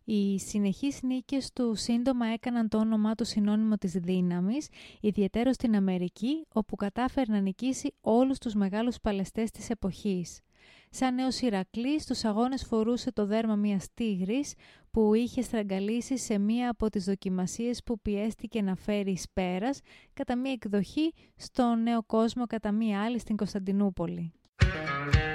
Οι συνεχείς νίκες του σύντομα έκαναν το όνομά του συνώνυμο της δύναμης, ιδιαιτέρως στην Αμερική, όπου κατάφερε να νικήσει όλους τους μεγάλους παλαιστές της εποχής. Σαν νέος Ηρακλής, στους αγώνες φορούσε το δέρμα μιας τίγρης που είχε στραγγαλίσει σε μία από τις δοκιμασίες που πιέστηκε να φέρει εις πέρας κατά μία εκδοχή στον Νέο Κόσμο, κατά μία άλλη στην Κωνσταντινούπολη.